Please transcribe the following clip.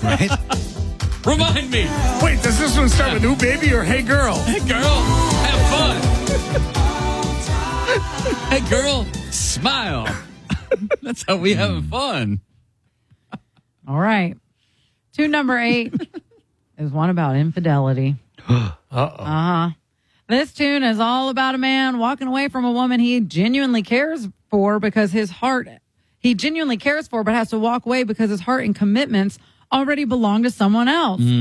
Right? Remind me. Wait, does this one start with ooh baby or hey girl? Hey, girl, have fun. Hey, girl, smile. That's how we having fun. All right. Tune number 8 is one about infidelity. This tune is all about a man walking away from a woman he genuinely cares for because his heart, he genuinely cares for, but has to walk away because his heart and commitments already belong to someone else.